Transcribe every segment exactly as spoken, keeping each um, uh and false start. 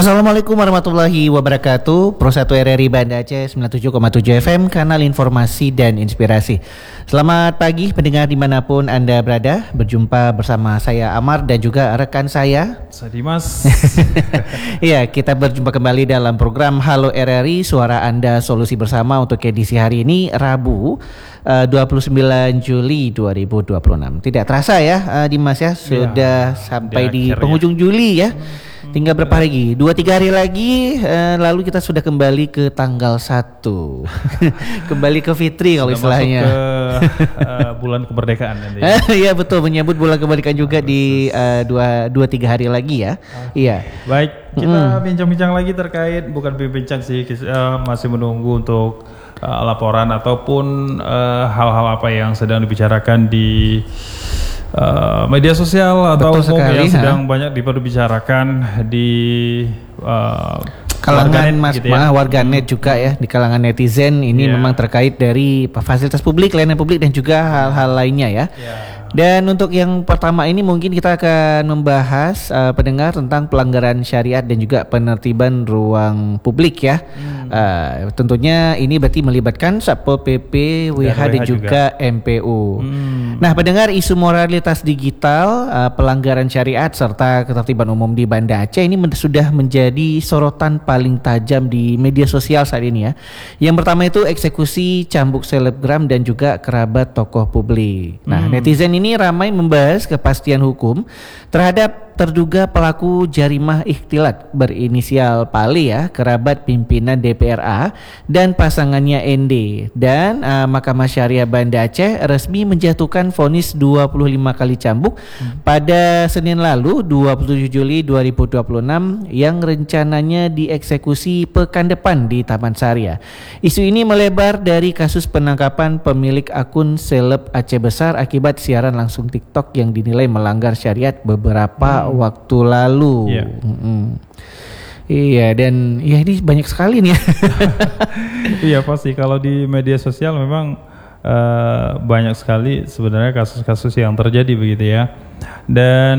Assalamualaikum warahmatullahi wabarakatuh. Pro satu R R I Banda Aceh sembilan puluh tujuh koma tujuh F M, kanal informasi dan inspirasi. Selamat pagi pendengar dimanapun Anda berada. Berjumpa bersama saya Amar dan juga rekan saya Saya Dimas. Iya, kita berjumpa kembali dalam program Halo R R I, Suara Anda Solusi Bersama untuk edisi hari ini Rabu uh, dua puluh sembilan Juli dua ribu dua puluh enam. Tidak terasa ya uh, Dimas ya, sudah ya, sampai di, di penghujung Juli ya. Tinggal berapa hari lagi? Dua tiga hari lagi uh, lalu kita sudah kembali ke tanggal satu. Kembali ke Fitri kalau istilahnya. Masuk ke uh, bulan kemerdekaan nanti. Iya betul, menyambut bulan kemerdekaan juga di uh, dua dua tiga hari lagi ya. Okay. Iya. Baik, kita mm. bincang-bincang lagi terkait, bukan bincang sih, uh, masih menunggu untuk uh, laporan ataupun uh, hal-hal apa yang sedang dibicarakan di Uh, media sosial atau umum yang sedang ha? banyak diperbicarakan di uh, kalangan mas gitu ya. warganet juga ya, di kalangan netizen ini yeah. memang terkait dari fasilitas publik, layanan publik dan juga hal-hal lainnya ya. Yeah. Dan untuk yang pertama ini mungkin kita akan membahas uh, pendengar tentang pelanggaran syariat dan juga penertiban ruang publik ya. Hmm. Uh, tentunya ini berarti melibatkan Satpol P P, W H dan, dan juga, juga M P U. Hmm. Nah, pendengar, isu moralitas digital, uh, pelanggaran syariat serta ketertiban umum di Banda Aceh ini men- sudah menjadi sorotan paling tajam di media sosial saat ini ya. Yang pertama itu eksekusi cambuk selebgram dan juga kerabat tokoh publik. Nah, hmm. netizen ini Ini ramai membahas kepastian hukum terhadap terduga pelaku jarimah ikhtilat berinisial Pali ya, kerabat pimpinan D P R A dan pasangannya N D. Dan uh, Mahkamah Syariah Banda Aceh resmi menjatuhkan vonis dua puluh lima kali cambuk hmm. pada Senin lalu dua puluh tujuh Juli dua ribu dua puluh enam yang rencananya dieksekusi pekan depan di Taman Saria. Isu ini melebar dari kasus penangkapan pemilik akun seleb Aceh Besar akibat siaran langsung TikTok yang dinilai melanggar syariat beberapa hmm. waktu lalu. Yeah. Mm-hmm. Iya, dan ya ini banyak sekali nih. Iya pasti, kalau di media sosial memang uh, banyak sekali sebenarnya kasus-kasus yang terjadi begitu ya. Dan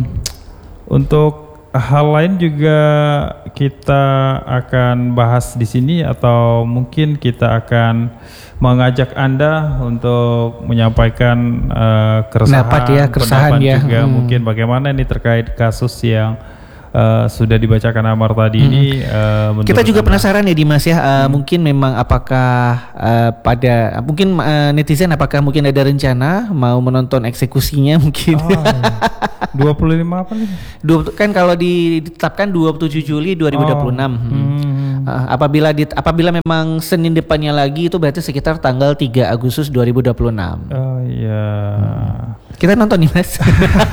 untuk hal lain juga kita akan bahas di sini, atau mungkin kita akan mengajak Anda untuk menyampaikan uh, keresahan, pendapat ya, keresahan pendapat ya. juga hmm. mungkin bagaimana ini terkait kasus yang uh, sudah dibacakan Amar tadi hmm. ini. Uh, kita juga Anda penasaran ya Dimas ya, uh, hmm. mungkin memang apakah uh, pada mungkin uh, netizen apakah mungkin ada rencana mau menonton eksekusinya mungkin. Oh, iya. dua puluh lima apa nih? Dua, kan kalau ditetapkan dua puluh tujuh Juli dua ribu dua puluh enam. Oh. Hmm. Uh, apabila di, apabila memang Senin depannya lagi itu berarti sekitar tanggal tiga Agustus dua ribu dua puluh enam. Oh iya. Hmm. Kita nonton nih Mas.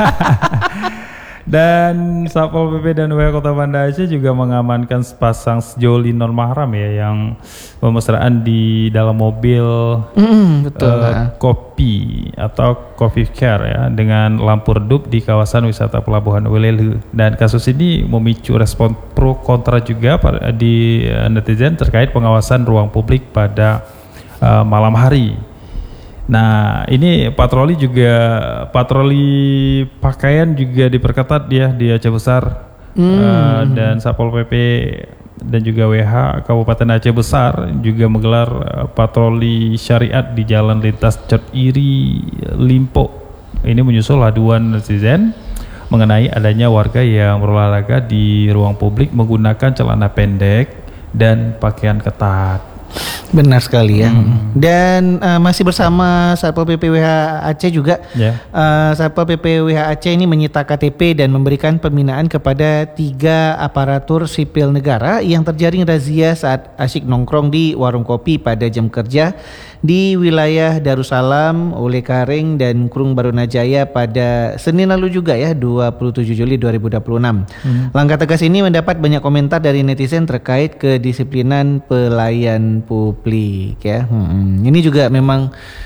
Dan Satpol P P dan W H Kota Banda Aceh juga mengamankan sepasang sejoli non mahram ya yang bermesraan di dalam mobil mm, betul, uh, nah. kopi atau coffee car ya dengan lampu redup di kawasan wisata Pelabuhan Welelu. Dan kasus ini memicu respon pro kontra juga pada, di uh, netizen terkait pengawasan ruang publik pada uh, malam hari. Nah, ini patroli juga patroli pakaian juga diperketat ya di Aceh Besar. Hmm. Uh, dan Satpol P P dan juga W H Kabupaten Aceh Besar juga menggelar uh, patroli syariat di Jalan Lintas Cot Iri, Limpo. Ini menyusul aduan netizen mengenai adanya warga yang berolahraga di ruang publik menggunakan celana pendek dan pakaian ketat. Benar sekali ya. Hmm. Dan uh, masih bersama Satpol P P W H Aceh juga. Yeah. Uh, Satpol P P W H Aceh ini menyita K T P dan memberikan pembinaan kepada tiga aparatur sipil negara yang terjaring razia saat asyik nongkrong di warung kopi pada jam kerja di wilayah Darussalam, Ule Kareng dan Krung Barunajaya pada Senin lalu juga ya, dua puluh tujuh Juli dua ribu dua puluh enam. Hmm. Langkah tegas ini mendapat banyak komentar dari netizen terkait kedisiplinan pelayan publik ya. Hmm. Ini juga memang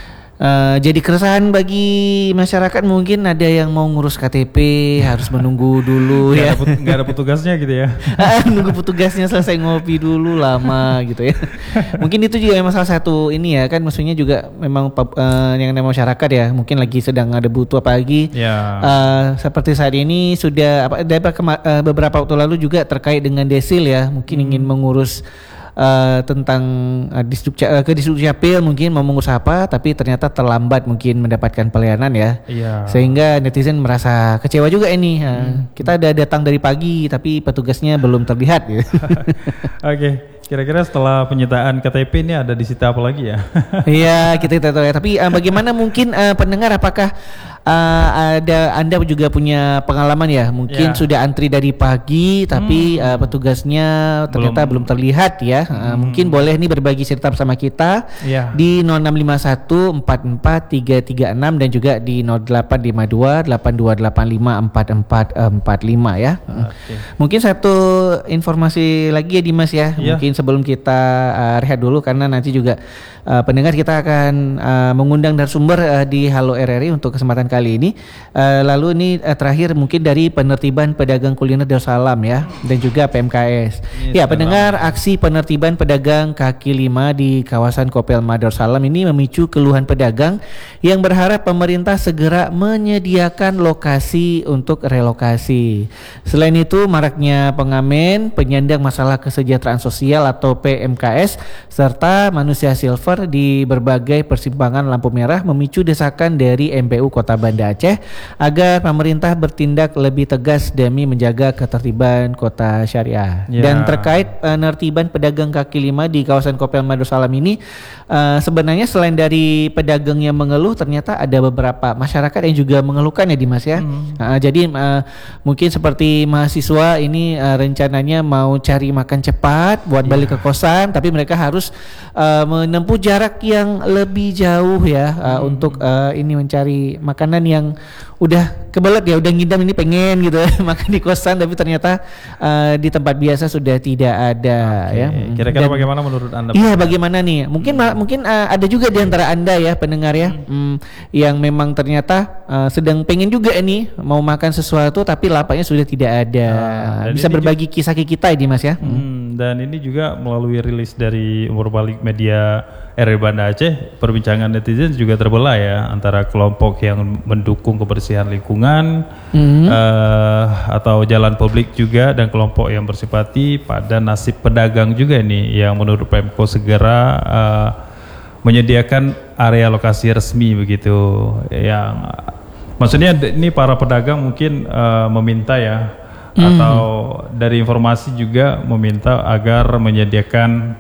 Uh, jadi keresahan bagi masyarakat, mungkin ada yang mau ngurus K T P harus menunggu dulu ya. Nggak ada petugasnya gitu ya. Nunggu petugasnya selesai ngopi dulu lama gitu ya. Mungkin itu juga memang salah satu ini ya kan, maksudnya juga memang uh, yang namanya masyarakat ya, mungkin lagi sedang ada butuh apa lagi. Ya. Uh, seperti saat ini sudah apa dari uh, beberapa waktu lalu juga terkait dengan Desil ya, mungkin hmm. ingin mengurus Uh, tentang uh, disduk, uh, ke Disduk Capil mungkin mau mengurus apa, tapi ternyata terlambat mungkin mendapatkan pelayanan ya. Iya. Sehingga netizen merasa kecewa juga ini. Uh, hmm. Kita udah datang dari pagi tapi petugasnya belum terlihat. Gitu. Oke. Okay. Kira-kira setelah penyitaan K T P ini ada disita apa lagi ya? Iya, kita tidak tahu ya. Tapi uh, bagaimana mungkin uh, pendengar, apakah uh, ada Anda juga punya pengalaman ya? Mungkin ya. Sudah antri dari pagi tapi hmm. uh, petugasnya ternyata belum, belum terlihat ya. Uh, hmm. Mungkin boleh nih berbagi cerita bersama kita ya. Di nol enam lima satu empat empat tiga tiga enam dan juga di nol delapan lima dua delapan dua delapan lima empat empat empat lima ya. Okay. Mungkin satu informasi lagi ya Dimas ya. Ya. Mungkin sebelum kita uh, rehat dulu karena nanti juga uh, pendengar kita akan uh, mengundang narasumber uh, di Halo R R I untuk kesempatan kali ini. Uh, lalu ini uh, terakhir mungkin dari penertiban pedagang kuliner Darussalam ya dan juga P M K S. Yes, ya, pendengar, aksi penertiban pedagang kaki lima di kawasan Kopelma Darussalam ini memicu keluhan pedagang yang berharap pemerintah segera menyediakan lokasi untuk relokasi. Selain itu, maraknya pengamen, penyandang masalah kesejahteraan sosial atau P M K S serta manusia silver di berbagai persimpangan lampu merah memicu desakan dari M P U Kota Banda Aceh agar pemerintah bertindak lebih tegas demi menjaga ketertiban kota syariah. Yeah. Dan terkait penertiban uh, pedagang kaki lima di kawasan Kopelma Darussalam ini, uh, sebenarnya selain dari pedagang yang mengeluh, ternyata ada beberapa masyarakat yang juga mengeluhkan ya Dimas ya. Mm. Uh, jadi uh, mungkin seperti mahasiswa ini uh, rencananya mau cari makan cepat buat balik ke kosan, tapi mereka harus uh, menempuh jarak yang lebih jauh ya uh, hmm. untuk uh, ini mencari makanan yang udah kebelet ya, udah ngidam ini pengen gitu makan di kosan, tapi ternyata uh, di tempat biasa sudah tidak ada. Okay. Ya. Kira-kira dan, bagaimana menurut Anda? Iya, bagaimana nih? Mungkin hmm. mungkin uh, ada juga di antara Anda ya pendengar ya hmm. Hmm, yang memang ternyata uh, sedang pengen juga ini mau makan sesuatu tapi lapaknya sudah tidak ada. Nah, bisa berbagi juga kisah kita ini Mas ya. Hmm. Hmm, dan ini juga melalui rilis dari Umur Balik Media R R I Banda Aceh, perbincangan netizen juga terbelah ya antara kelompok yang mendukung kebersihan lingkungan mm-hmm. uh, atau jalan publik juga, dan kelompok yang bersipati pada nasib pedagang juga ini yang menurut Pemko segera uh, menyediakan area lokasi resmi begitu. Yang maksudnya ini para pedagang mungkin uh, meminta ya mm. atau dari informasi juga meminta agar menyediakan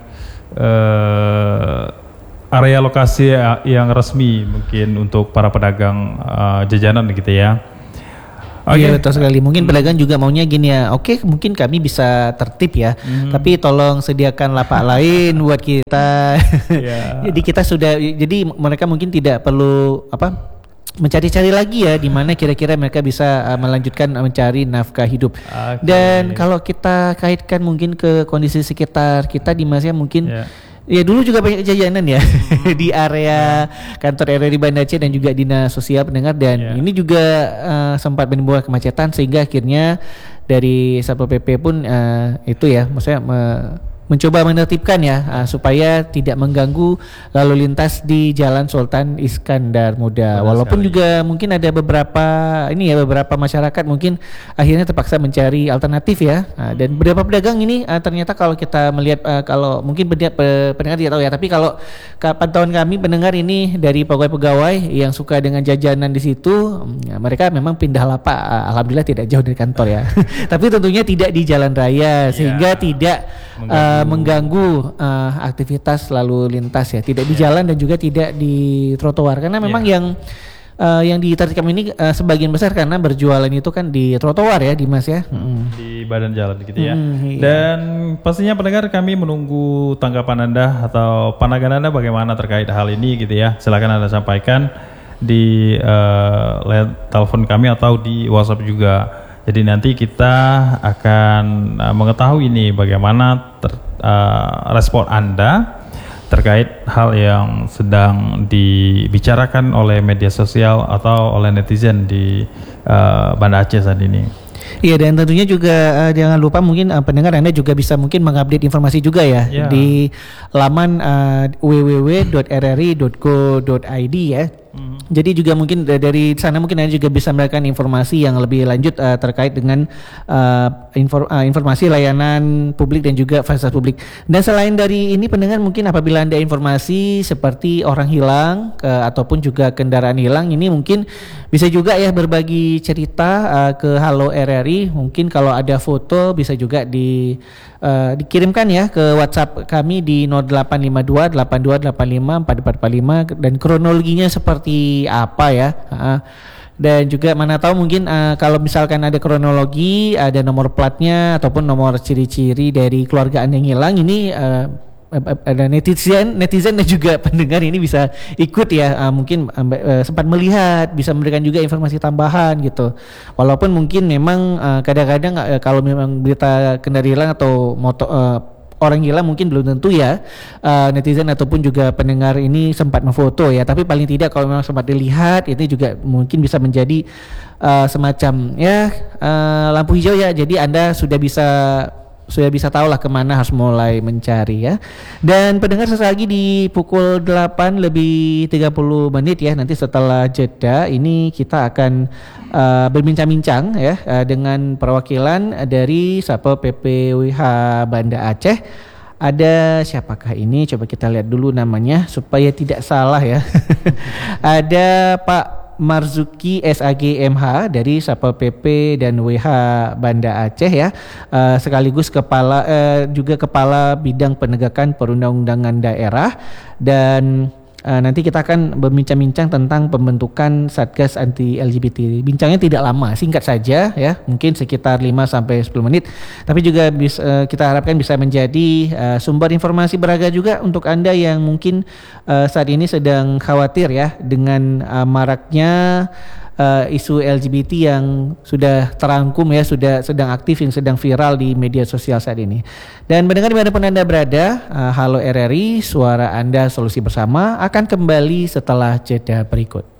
uh, area lokasi yang resmi mungkin untuk para pedagang uh, jajanan gitu ya. Oke, okay. Iya, betul sekali. Mungkin pedagang juga maunya gini ya. Oke, okay, mungkin kami bisa tertib ya. Hmm. Tapi tolong sediakan lapak lain buat kita. Yeah. Jadi kita sudah jadi mereka mungkin tidak perlu apa? mencari-cari lagi ya di mana kira-kira mereka bisa uh, melanjutkan uh, mencari nafkah hidup. Okay. Dan kalau kita kaitkan mungkin ke kondisi sekitar kita di Mas ya, mungkin yeah. Ya dulu juga banyak jajanan ya hmm. di area kantor R R I Banda Aceh dan juga dinas sosial pendengar, dan yeah. ini juga uh, sempat menimbulkan kemacetan sehingga akhirnya dari Satpol P P pun uh, itu ya maksudnya me- mencoba menertibkan ya uh, supaya tidak mengganggu lalu lintas di Jalan Sultan Iskandar Muda. Benar Walaupun sekali. Juga mungkin ada beberapa ini ya beberapa masyarakat mungkin akhirnya terpaksa mencari alternatif ya. Uh, dan beberapa pedagang ini uh, ternyata kalau kita melihat uh, kalau mungkin pendengar tidak tahu ya, tapi kalau pantauan kami pendengar ini dari pegawai-pegawai yang suka dengan jajanan di situ, ya, mereka memang pindah lapak uh, alhamdulillah tidak jauh dari kantor ya. Tapi tentunya tidak di jalan raya sehingga yeah. tidak uh, mengganggu uh, aktivitas lalu lintas ya, tidak di jalan dan juga tidak di trotoar karena memang yeah. yang uh, yang ditertibkan ini uh, sebagian besar karena berjualan itu kan di trotoar ya Dimas ya, mm. di badan jalan gitu ya. Mm, iya. Dan pastinya pendengar kami menunggu tanggapan Anda atau pandangan Anda bagaimana terkait hal ini gitu ya. Silakan Anda sampaikan di uh, telepon kami atau di WhatsApp juga. Jadi nanti kita akan uh, mengetahui ini bagaimana ter, uh, respon Anda terkait hal yang sedang dibicarakan oleh media sosial atau oleh netizen di uh, Banda Aceh saat ini. Iya, dan tentunya juga uh, jangan lupa mungkin uh, pendengar Anda juga bisa mungkin mengupdate informasi juga ya, yeah. di laman uh, w w w dot r r i dot go dot i d ya. Mm-hmm. Jadi juga mungkin dari sana mungkin Anda juga bisa mendapatkan informasi yang lebih lanjut uh, terkait dengan uh, infor, uh, informasi layanan publik dan juga fasilitas publik. Dan selain dari ini pendengar, mungkin apabila ada informasi seperti orang hilang ke, ataupun juga kendaraan hilang, ini mungkin bisa juga ya berbagi cerita uh, ke Halo R R I. Mungkin kalau ada foto bisa juga di uh, dikirimkan ya ke WhatsApp kami di nol delapan lima dua delapan dua delapan lima empat empat empat lima, dan kronologinya seperti apa ya. Uh, dan juga mana tahu mungkin uh, kalau misalkan ada kronologi, ada nomor platnya ataupun nomor ciri-ciri dari keluarga Anda yang hilang, ini uh, ada netizen, netizen dan juga pendengar ini bisa ikut ya, uh, mungkin uh, sempat melihat, bisa memberikan juga informasi tambahan gitu. Walaupun mungkin memang uh, kadang-kadang uh, kalau memang berita kendaraan hilang atau motor uh, orang hilang mungkin belum tentu ya uh, netizen ataupun juga pendengar ini sempat memfoto ya. Tapi paling tidak kalau memang sempat dilihat, itu juga mungkin bisa menjadi uh, semacam ya uh, lampu hijau ya. Jadi Anda sudah bisa sudah bisa tahu lah kemana harus mulai mencari ya. Dan pendengar sesaat lagi di pukul delapan lebih tiga puluh menit ya, nanti setelah jeda ini kita akan uh, berbincang-bincang ya uh, dengan perwakilan dari Satpol P P W H Banda Aceh. Ada siapakah ini? Coba kita lihat dulu namanya supaya tidak salah ya. Ada Pak Marzuki S A G M H dari Satpol P P dan W H Banda Aceh ya, uh, sekaligus kepala uh, juga kepala bidang penegakan perundang-undangan daerah. Dan uh, nanti kita akan berbincang-bincang tentang pembentukan Satgas anti L G B T. Bincangnya tidak lama, singkat saja ya, mungkin sekitar lima sampai sepuluh menit. Tapi juga bisa, uh, kita harapkan bisa menjadi uh, sumber informasi berharga juga untuk Anda yang mungkin uh, saat ini sedang khawatir ya dengan uh, maraknya uh, isu L G B T yang sudah terangkum ya, sudah sedang aktif, yang sedang viral di media sosial saat ini. Dan mendengar dimanapun Anda berada, uh, Halo R R I, suara Anda, solusi bersama akan kembali setelah jeda berikut.